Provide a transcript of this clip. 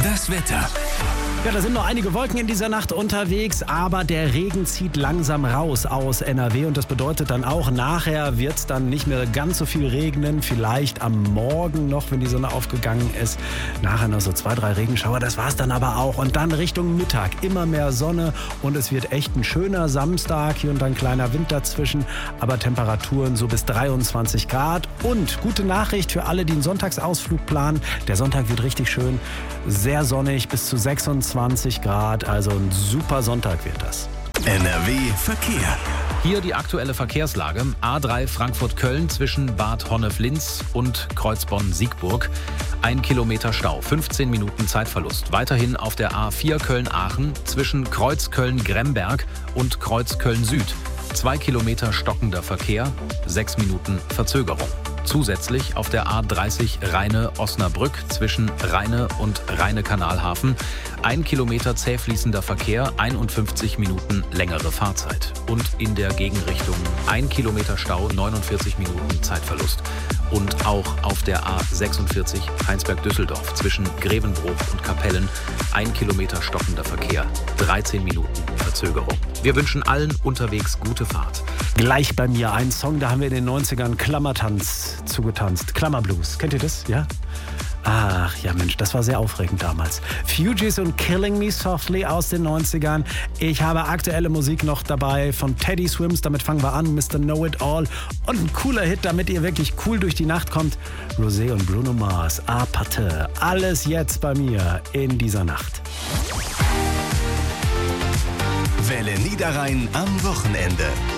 Das Wetter. Ja, da sind noch einige Wolken in dieser Nacht unterwegs, aber der Regen zieht langsam raus aus NRW und das bedeutet dann auch, nachher wird es dann nicht mehr ganz so viel regnen, vielleicht am Morgen noch, wenn die Sonne aufgegangen ist, nachher noch so 2, 3 Regenschauer, das war's dann aber auch und dann Richtung Mittag immer mehr Sonne und es wird echt ein schöner Samstag, hier und dann ein kleiner Wind dazwischen, aber Temperaturen so bis 23 Grad und gute Nachricht für alle, die einen Sonntagsausflug planen, der Sonntag wird richtig schön, sehr sonnig bis zu 26 Grad, also ein super Sonntag wird das. NRW Verkehr. Hier die aktuelle Verkehrslage. A3 Frankfurt-Köln zwischen Bad Honnef-Linz und Kreuzbonn-Siegburg. 1 Kilometer Stau, 15 Minuten Zeitverlust. Weiterhin auf der A4 Köln-Aachen zwischen Kreuz-Köln-Gremberg und Kreuz-Köln-Süd. 2 Kilometer stockender Verkehr, 6 Minuten Verzögerung. Zusätzlich auf der A30 Rheine-Osnabrück zwischen Rheine und Rheine-Kanalhafen 1 Kilometer zäh fließender Verkehr, 51 Minuten längere Fahrzeit. Und in der Gegenrichtung 1 Kilometer Stau, 49 Minuten Zeitverlust. Und auch auf der A46 Heinsberg-Düsseldorf zwischen Grevenbruch und Kapellen 1 Kilometer stockender Verkehr, 13 Minuten Verzögerung. Wir wünschen allen unterwegs gute Fahrt. Gleich bei mir ein Song, da haben wir in den 90ern Klammertanz zugetanzt. Klammerblues, kennt ihr das? Ja? Ach ja Mensch, das war sehr aufregend damals. Fugees und Killing Me Softly aus den 90ern. Ich habe aktuelle Musik noch dabei von Teddy Swims, damit fangen wir an, Mr. Know It All. Und ein cooler Hit, damit ihr wirklich cool durch die Nacht kommt. Rosé und Bruno Mars, A Parte. Alles jetzt bei mir in dieser Nacht. Welle Niederrhein am Wochenende.